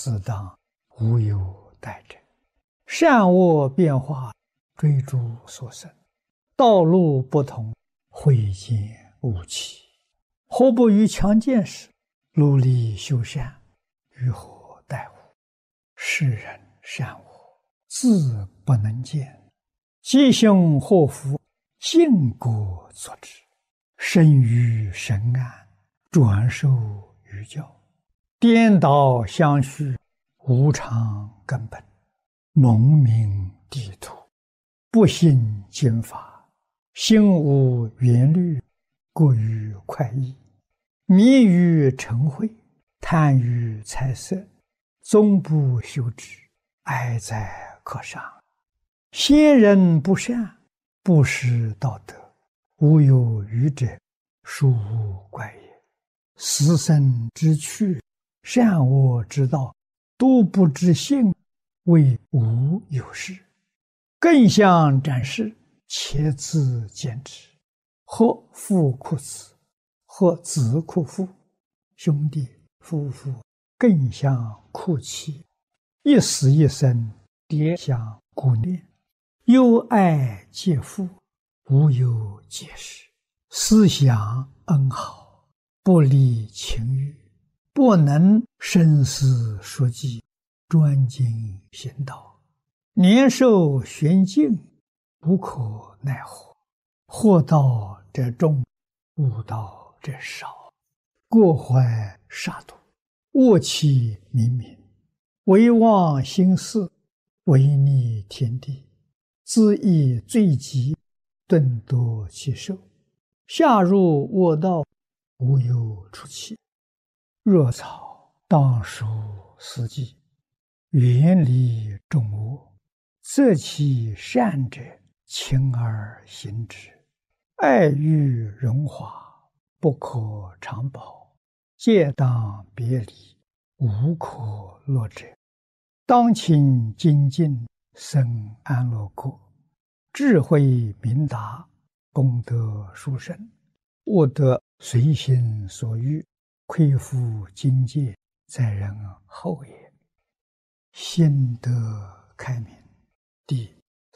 自当无有待者。善恶变化，追逐所生，道路不同，慧见无期。何不于强健时，努力修善，于何待乎？世人善恶，自不能见，吉凶祸福，尽果作之。生于神安，转受于教，颠倒相续，无常根本，蒙名地土，不信经法，心无缘虑，过于快意，迷于嗔恚，贪于财色，终不修之，哀哉可伤。先人不善，不识道德，无有余者，殊无怪也。死生之趣，善恶之道，都不知性，谓无有事。更相展示，且自见之。或父哭子，或子哭父，兄弟夫妇更相哭泣，一死一生，迭相顾念，忧爱皆父，无有解释。思想恩好，不离情欲，不能深思熟记，专精行道，年寿玄静，无可奈何。惑道者众，悟道者少。过怀杀戮，恶气冥冥，唯忘心事，违逆天地，自益罪极，顿夺其寿。下入恶道，无有出期。若草当属死地，远离众恶，择其善者，勤而行之。爱欲荣华，不可长保，戒当别离，无可乐者。当勤精进，生安乐国，智慧明达，功德殊胜，悟得随心所欲，亏负境界，在人后也。心得开明。第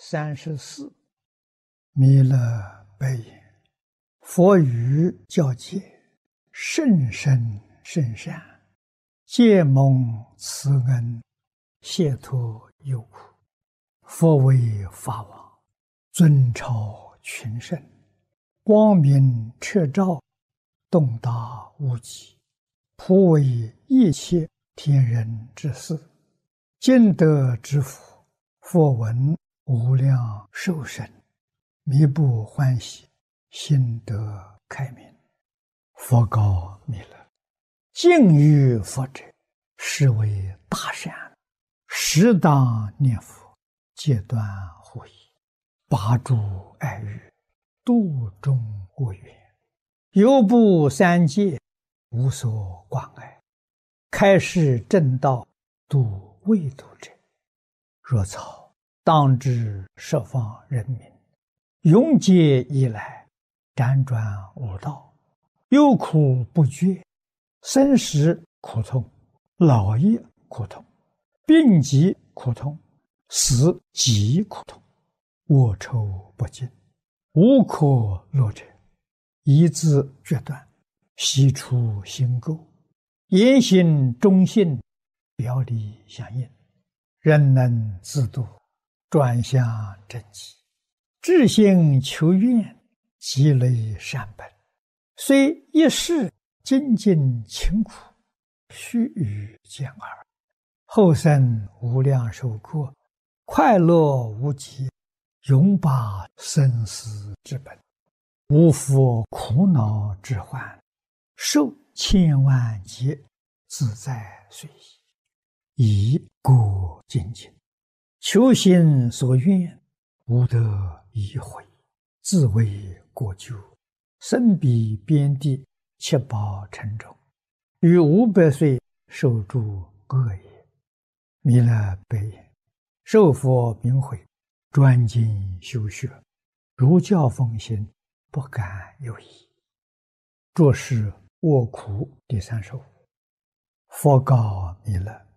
34。弥勒白言：佛语教戒，甚深甚善，皆蒙慈恩，解脱忧苦。佛为法王，尊超群圣，光明彻照，洞达无极，普为一切天人之事。今得之福，佛闻无量寿生，弥不欢喜，心得开明。佛告弥勒：敬于佛者，是为大善，适当念佛，戒断护疑，拔诸爱欲，度众恶缘，犹不三界，无所关爱，开示正道，度未度者。若草当知十方人民，永劫以来，辗转无道，忧苦不绝，生死苦痛，老业苦痛，病疾苦痛，死极苦痛，恶臭不尽，无可乐者。一字决断，悉出心垢，言行忠信，表里相应，人能自度，转向正极，至心求愿，积累善本，虽一世精进勤苦，须臾见耳，后生无量寿过，快乐无极，永拔生死之本，无复苦恼之患，受千万劫，自在随意，以过精进，求心所愿，无得已悔，自为过咎，身彼边地，七宝沉重，于500岁受诸恶也。弥勒白言：受佛明慧，专精修学，如教奉行，不敢有疑。著是卧苦第35。佛告弥勒：